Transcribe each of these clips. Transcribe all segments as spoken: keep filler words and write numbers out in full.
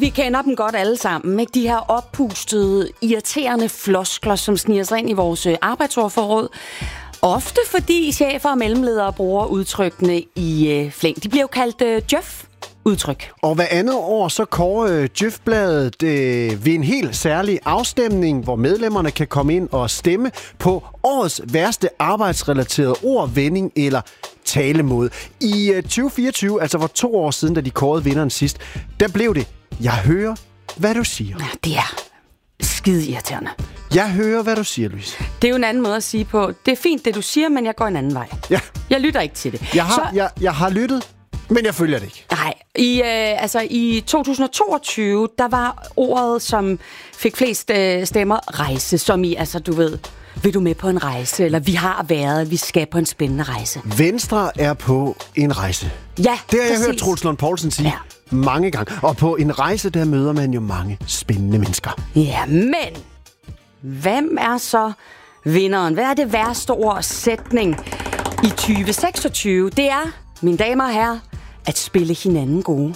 vi kender dem godt alle sammen, ikke? De her oppustede, irriterende floskler, som sniger sig ind i vores arbejdsordforråd. Ofte fordi chefer og mellemledere bruger udtrykkene i øh, flæng. De bliver jo kaldt øh, djøf. Udtryk. Og hver andet år så kårer Djøf-bladet øh, ved en helt særlig afstemning, hvor medlemmerne kan komme ind og stemme på årets værste arbejdsrelaterede ord, vending eller talemåde. I øh, tyve fireogtyve, altså for to år siden, da de kårede vinderen sidst, der blev det, jeg hører, hvad du siger. Ja, det er skide irriterende. Jeg hører, hvad du siger, Louise. Det er jo en anden måde at sige på, det er fint, det du siger, men jeg går en anden vej. Ja. Jeg lytter ikke til det. Jeg har, så... jeg, jeg har lyttet, men jeg følger det ikke. Nej, i, øh, altså, i to tusind toogtyve, der var ordet, som fik flest øh, stemmer, rejse, som i, altså du ved, vil du med på en rejse, eller vi har været, vi skal på en spændende rejse. Venstre er på en rejse. Ja, Det har jeg præcis. hørt Troels Lund Poulsen sige ja. mange gange. Og på en rejse, der møder man jo mange spændende mennesker. Ja, men hvem er så vinderen? Hvad er det værste ord sætning i tyve seksogtyve? Det er, mine damer og herrer, at spille hinanden gode.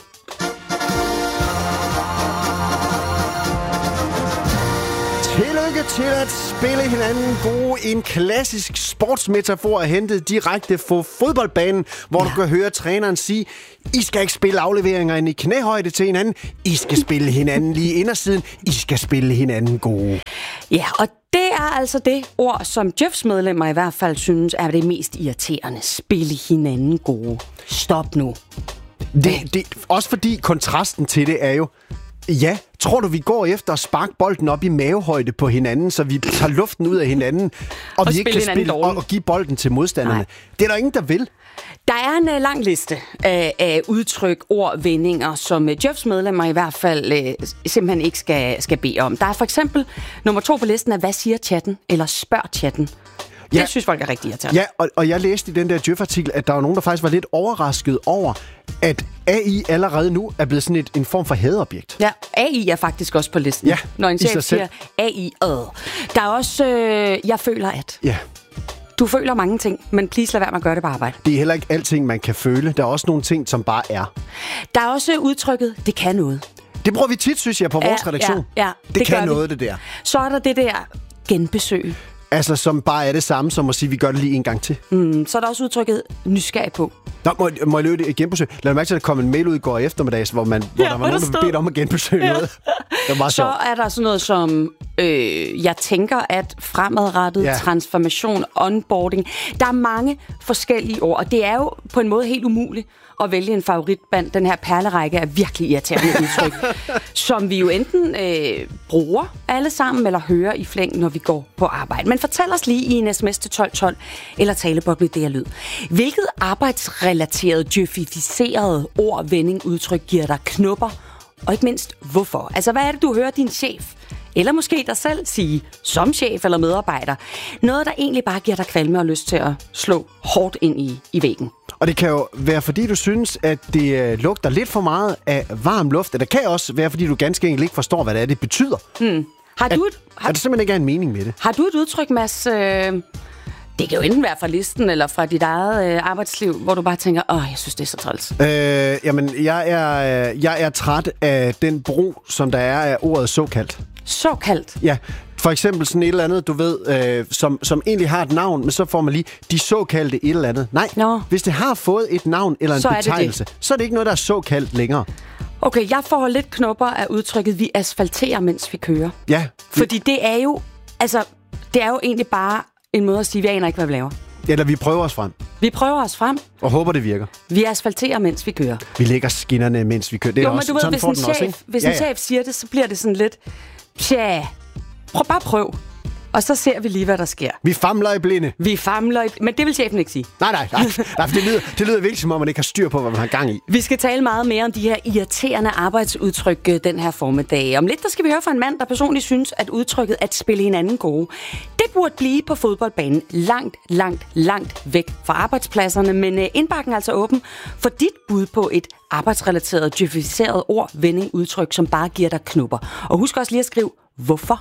Tillykke til at spille hinanden gode. En klassisk sportsmetafor er hentet direkte fra fodboldbanen, hvor ja. du kan høre træneren sige, I skal ikke spille afleveringer ind i knæhøjde til hinanden. I skal spille hinanden lige indersiden. I skal spille hinanden gode. Ja, og det er altså det ord, som Djøfs medlemmer i hvert fald synes er det mest irriterende. Spille hinanden gode. Stop nu. Det, det, også fordi kontrasten til det er jo, ja, tror du, vi går efter at sparke bolden op i mavehøjde på hinanden, så vi tager luften ud af hinanden, og, og vi ikke kan spille og, og give bolden til modstanderne? Nej. Det er der ingen, der vil. Der er en uh, lang liste af, af udtryk, ord, vendinger, som uh, Djøfs medlemmer i hvert fald uh, simpelthen ikke skal, skal bede om. Der er for eksempel nummer to på listen af, hvad siger chatten, eller spørg chatten. Det ja. synes folk er rigtig irriterende. Ja, og, og jeg læste i den der Djøf-artikel, at der var nogen, der faktisk var lidt overrasket over, at A I allerede nu er blevet sådan et, en form for hadobjekt. Ja, A I er faktisk også på listen, ja, når en chef siger A I. Øh. Der er også, øh, jeg føler at... Ja. Du føler mange ting, men please lad være med at gøre det på arbejde. Det er heller ikke alting, man kan føle. Der er også nogle ting, som bare er. Der er også udtrykket, det kan noget. Det bruger vi tit, synes jeg, på vores ja, redaktion. Ja, ja, det, det kan noget, det der. Så er der det der genbesøg. Altså, som bare er det samme, som at sige, vi gør det lige en gang til. Mm, så er der også udtrykket nysgerrig på. Nå, må, må jeg løbe det genbesøg? Lad mig mærke til, at der kom en mail ud i går eftermiddags, hvor, man, hvor ja, der var nogen, der blev bedt om at genbesøge ja. noget. Det var meget så sjovt. er der sådan noget som, øh, jeg tænker, at fremadrettet, ja. transformation, onboarding. Der er mange forskellige ord, og det er jo på en måde helt umuligt at vælge en favoritband. Den her perlerække er virkelig irriterende udtryk, som vi jo enten øh, bruger alle sammen, eller hører i flæng, når vi går på arbejde. Men fortæl os lige i en sms til tolv tolv, eller taleboble det her lyd. Hvilket arbejdsrelateret, djøfificeret ord, vending, udtryk giver dig knupper? Og ikke mindst, hvorfor? Altså, hvad er det, du hører din chef, eller måske dig selv sige, som chef eller medarbejder? Noget, der egentlig bare giver dig kvalme og lyst til at slå hårdt ind i, i væggen. Og det kan jo være, fordi du synes, at det øh, lugter lidt for meget af varm luft. Eller det kan også være, fordi du ganske enkelt ikke forstår, hvad det er, det betyder. Hmm. Har at, du et, har, at der simpelthen ikke er en mening med det. Har du et udtryk, Mads? Øh, det kan jo enten være fra listen eller fra dit eget øh, arbejdsliv, hvor du bare tænker, åh, jeg synes, det er så træls. Øh, jamen, jeg er, jeg er træt af den brug, som der er af ordet såkaldt. Såkaldt? Ja. For eksempel sådan et eller andet, du ved, øh, som, som egentlig har et navn, men så får man lige de såkaldte et eller andet. Nej, Nå. Hvis det har fået et navn eller en så betegnelse, det det. så er det ikke noget, der er såkaldt længere. Okay, jeg får lidt knopper af udtrykket, vi asfalterer, mens vi kører. Ja. Fordi det er jo, altså, det er jo egentlig bare en måde at sige, vi aner ikke, hvad vi laver. Eller vi prøver os frem. Vi prøver os frem. Og håber, det virker. Vi asfalterer, mens vi kører. Vi lægger skinnerne, mens vi kører. Det er jo, men også, du ved, sådan hvis en, chef, også, hvis ja, en ja. chef siger det, så bliver det sådan lidt, tja, prøv, bare prøv. Og så ser vi lige, hvad der sker. Vi famler i blinde. Vi famler i... Men det vil chefen ikke sige. Nej, nej, nej. nej for det, lyder, det lyder virkelig, som om man ikke har styr på, hvad man har gang i. Vi skal tale meget mere om de her irriterende arbejdsudtryk den her formiddag. Om lidt, der skal vi høre fra en mand, der personligt synes, at udtrykket at spille hinanden gode, det burde blive på fodboldbanen langt, langt, langt væk fra arbejdspladserne. Men indbakken er altså åben for dit bud på et arbejdsrelateret, djøfificeret ord, vending, udtryk, som bare giver dig knupper. Og husk også lige at skrive, hvorfor?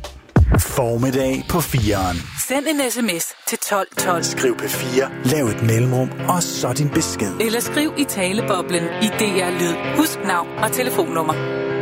Formiddag på fireren. Send en sms til tolv tolv. Skriv P fire, lav et mellemrum, og så din besked. Eller skriv i taleboblen i D R Lyd. Husk navn og telefonnummer.